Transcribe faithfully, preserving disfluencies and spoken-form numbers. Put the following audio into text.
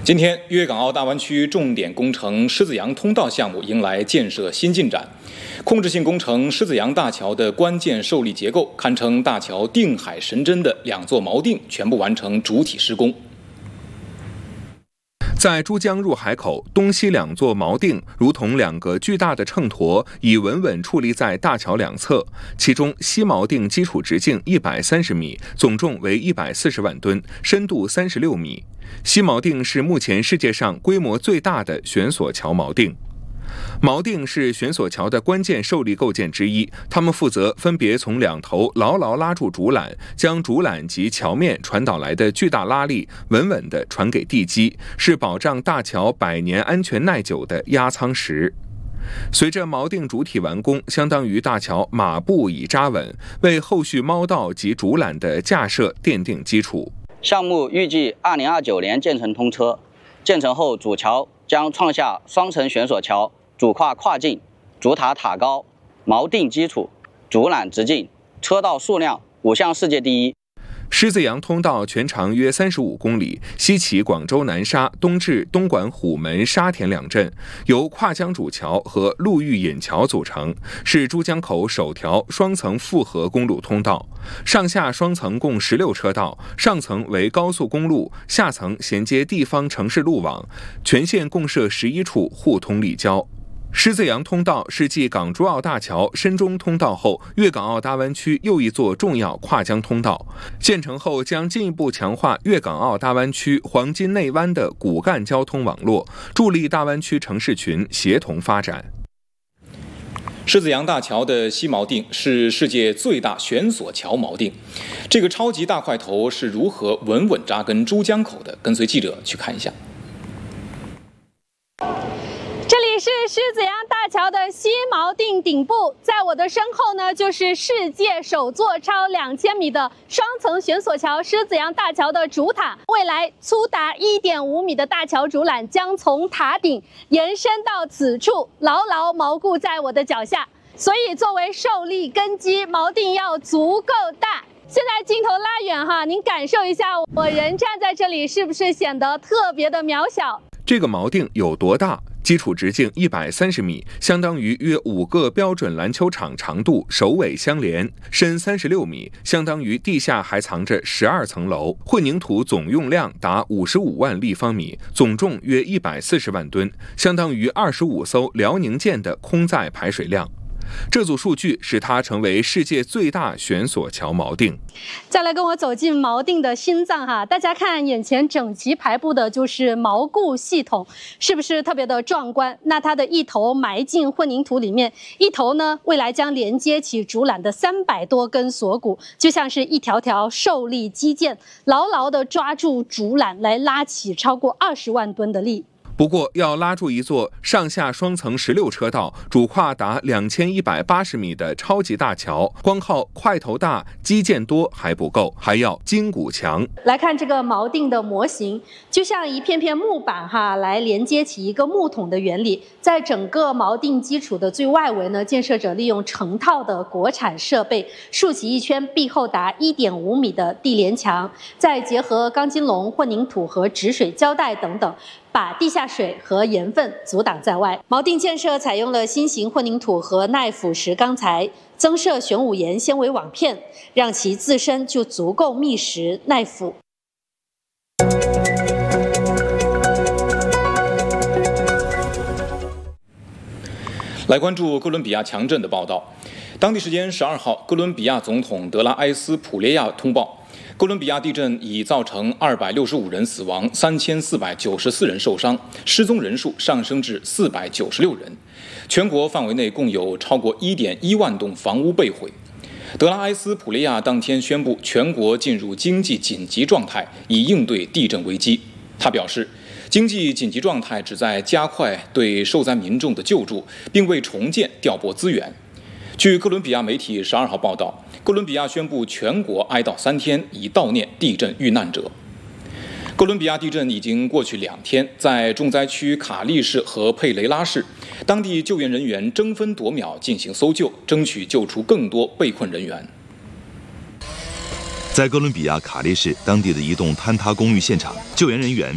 今天，粤港澳大湾区重点工程狮子洋通道项目迎来建设新进展。控制性工程狮子洋大桥的关键受力结构，堪称大桥定海神针的两座锚定全部完成主体施工。 在珠江入海口东西两座锚定如同两个巨大的秤砣，已稳稳矗立在大桥两侧。其中西锚定基础直径一百三十米，总重为一百四十万吨，深度三十六米。西锚定是目前世界上规模最大的悬索桥锚定。锚定是悬索桥的关键受力构件之一，它们负责分别从两头牢牢拉住竹缆，将竹缆及桥面传导来的巨大拉力稳稳地传给地基，是保障大桥百年安全耐久的压舱石。随着锚定主体完工，相当于大桥马步已扎稳，为后续锚道及竹缆的架设奠定基础。 项目预计二零二九年建成通车，建成后主桥将创下双层悬索桥、主跨跨径、主塔塔高、锚定基础、主缆直径、车道数量五项世界第一。 狮子洋通道全长约三十五公里，西起广州南沙，东至东莞虎门、沙田两镇，由跨江主桥和陆域引桥组成，是珠江口首条双层复合公路通道。上下双层共十六车道，上层为高速公路，下层衔接地方城市路网，全线共设十一处互通立交。狮子洋通道是继港珠澳大桥深中通道后，粤港澳大湾区又一座重要跨江通道。建成后将进一步强化粤港澳大湾区黄金内湾的骨干交通网络，助力大湾区城市群协同发展。 狮子洋大桥的西锚定是世界最大悬索桥锚定，这个超级大块头是如何稳稳扎根珠江口的？跟随记者去看一下。 这里是狮子洋大桥的西锚定顶部，在我的身后呢，就是世界首座超两千米的双层悬索桥狮子洋大桥的主塔。未来粗达一点五米的大桥主缆将从塔顶延伸到此处，牢牢锚固在我的脚下。所以，作为受力根基，锚定要足够大。现在镜头拉远哈，您感受一下，我人站在这里是不是显得特别的渺小？ 这个锚定有多大？基础直径一百三十米，相当于约五个标准篮球场长度，首尾相连；深三十六米，相当于地下还藏着十二层楼。混凝土总用量达五十五万立方米，总重约一百四十万吨，相当于二十五艘辽宁舰的空载排水量。这组数据使它成为世界最大悬索桥锚定。 再来跟我走进锚定的心脏哈，大家看眼前整齐排布的就是锚固系统，是不是特别的壮观？那它的一头埋进混凝土里面，一头呢未来将连接起主缆的三百多根锁骨，就像是一条条受力肌腱，牢牢地抓住主缆来拉起超过二十万吨的力。 不过，要拉住一座上下双层十六车道、主跨达两千一百八十米的超级大桥，光靠块头大、基建多还不够，还要筋骨强。 来看这个锚定的模型，就像一片片木板哈，来连接起一个木桶的原理。在整个锚定基础的最外围呢，建设者利用成套的国产设备，竖起一圈壁厚达一点五米的地连墙，再结合钢筋笼、混凝土和止水胶带等等，把地下水和盐分阻挡在外。锚定建设采用了新型混凝土和耐腐蚀钢材，增设玄武岩纤维网片，让其自身就足够密实耐腐。 来关注哥伦比亚强震的报道。当地时间十二号，哥伦比亚总统德拉埃斯普列亚通报，哥伦比亚地震已造成二百六十五人死亡，三千四百九十四人受伤，失踪人数上升至四百九十六人。全国范围内共有超过一点一万栋房屋被毁。德拉埃斯普列亚当天宣布全国进入经济紧急状态，以应对地震危机。他表示，经济紧急状态旨在加快对受灾民众的救助，并为重建调拨资源。据哥伦比亚媒体十二号报道，哥伦比亚宣布全国哀悼三天，以悼念地震遇难者。哥伦比亚地震已经过去两天，在重灾区卡利市和佩雷拉市，当地救援人员争分夺秒进行搜救，争取救出更多被困人员。 在哥伦比亚卡利市当地的一栋坍塌公寓现场，救援人员